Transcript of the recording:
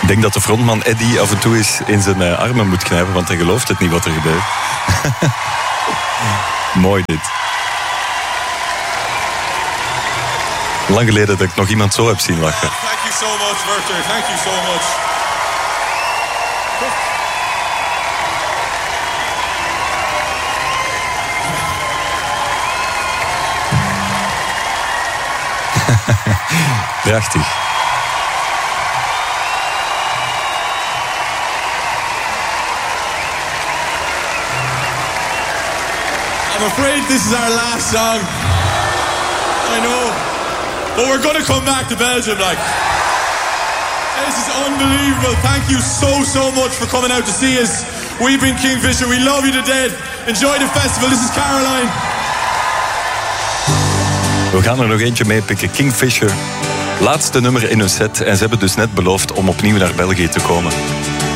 Ik denk dat de frontman Eddie af en toe eens in zijn armen moet knijpen, want hij gelooft het niet wat er gebeurt. Mooi dit. Lang geleden dat ik nog iemand zo heb zien lachen. Thank you so much, Werther. Thank you so much. Prachtig. I'm afraid this is our last song. I know. But we're going to come back to Belgium, like. This is unbelievable. Thank you so much for coming out to see us. We've been Kingfisher. We love you to death. Enjoy the festival. This is Caroline. We gaan er nog eentje mee pikken. Kingfisher. Laatste nummer in hun set. En ze hebben dus net beloofd om opnieuw naar België te komen.